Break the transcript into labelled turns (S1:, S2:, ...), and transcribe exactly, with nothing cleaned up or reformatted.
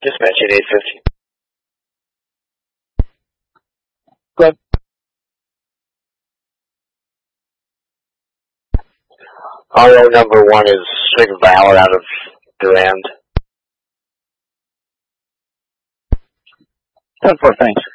S1: Dispatch at eight fifty.
S2: Good.
S1: R O number one is Strict Valor out of Durand.
S2: ten four, thanks.